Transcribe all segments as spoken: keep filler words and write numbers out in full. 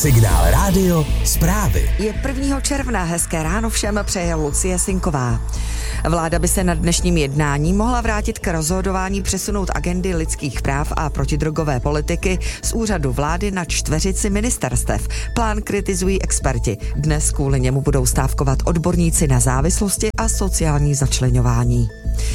Signál rádio, zprávy. Je prvního června, hezké ráno všem přeje Lucie Sinková. Vláda by se na dnešním jednání mohla vrátit k rozhodování přesunout agendy lidských práv a protidrogové politiky z úřadu vlády na čtveřici ministerstev. Plán kritizují experti. Dnes kvůli němu budou stávkovat odborníci na závislosti a sociální začleňování.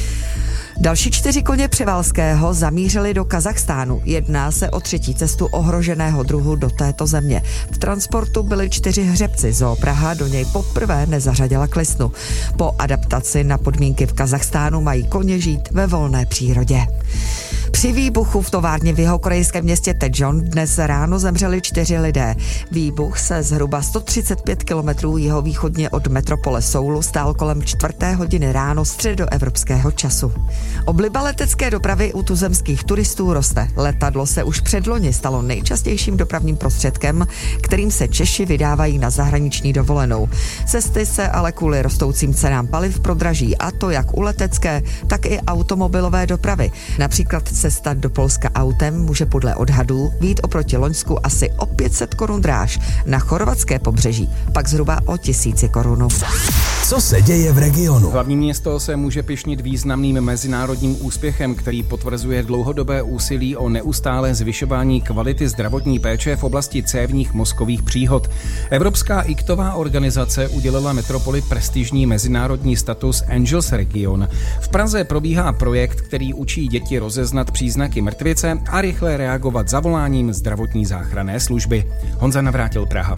Další čtyři koně Převalského zamířili do Kazachstánu. Jedná se o třetí cestu ohroženého druhu do této země. V transportu byli čtyři hřebci. Zoo Praha do něj poprvé nezařadila k listnu. Po adaptaci na podmínky v Kazachstánu mají koně žít ve volné přírodě. Při výbuchu v továrně v jihokorejském městě Daejeon dnes ráno zemřeli čtyři lidé. Výbuch se zhruba sto třicet pět kilometrů jihovýchodně od metropole Soulu stál kolem čtvrté hodiny ráno středoevropského času. Obliba letecké dopravy u tuzemských turistů roste. Letadlo se už předloni stalo nejčastějším dopravním prostředkem, kterým se Češi vydávají na zahraniční dovolenou. Cesty se ale kvůli rostoucím cenám paliv prodraží, a to jak u letecké, tak i automobilové dopravy. Například cesta do Polska autem může podle odhadů být oproti loňsku asi o pět set korun dráž, na chorvatské pobřeží pak zhruba o tisíci korun. Co se děje v regionu? Hlavní město se může pyšnit významným mezinárodním úspěchem, který potvrzuje dlouhodobé úsilí o neustálé zvyšování kvality zdravotní péče v oblasti cévních mozkových příhod. Evropská iktová organizace udělila metropoli prestižní mezinárodní status Angels Region. V Praze probíhá projekt, který učí děti rozeznat příznaky mrtvice a rychle reagovat zavoláním zdravotní záchranné služby. Honza Navrátil, Praha.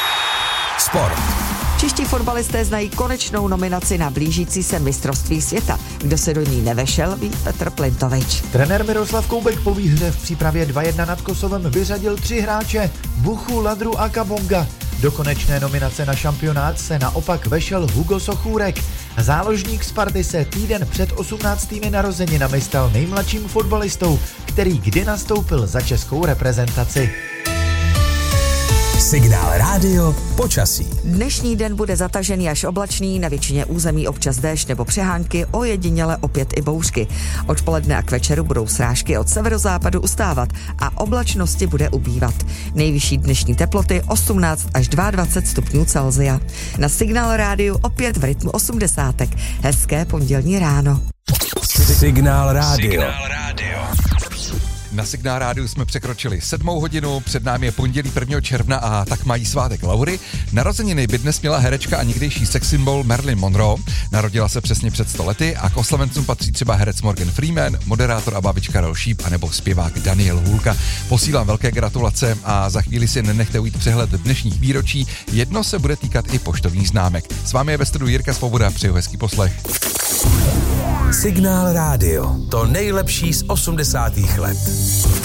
Sport. Čeští fotbalisté znají konečnou nominaci na blížící se mistrovství světa. Kdo se do ní nevešel, ví Petr Plintovič. Trenér Miroslav Koubek po výhře v přípravě dva jedna nad Kosovem vyřadil tři hráče: Buchu, Ladru a Kabonga. Do konečné nominace na šampionát se naopak vešel Hugo Sochůrek. Záložník Sparty se týden před osmnáctými narozeninami stal nejmladším fotbalistou, který kdy nastoupil za českou reprezentaci. Signál rádio, počasí. Dnešní den bude zatažený až oblačný, na většině území občas déšť nebo přehánky, ojediněle opět i bouřky. Odpoledne a k večeru budou srážky od severozápadu ustávat a oblačnosti bude ubývat. Nejvyšší dnešní teploty osmnáct až dvacet dva stupňů Celsia. Na Signál rádiu opět v rytmu osmdesátek. Hezké pondělní ráno. Signál rádio. Signál rádio. Na Signál rádiu jsme překročili sedmou hodinu, před námi je pondělí prvního června a tak mají svátek Laury. Narozeniny by dnes měla herečka a někdejší sex symbol Marilyn Monroe. Narodila se přesně před sto lety a k oslavencům patří třeba herec Morgan Freeman, moderátor a babička Karel Šíp anebo zpěvák Daniel Hůlka. Posílám velké gratulace a za chvíli si nenechte ujít přehled dnešních výročí. Jedno se bude týkat i poštovních známek. S vámi je ve studiu Jirka Svoboda, přeju hezký poslech. Signál rádio, to nejlepší z osmdesátých let.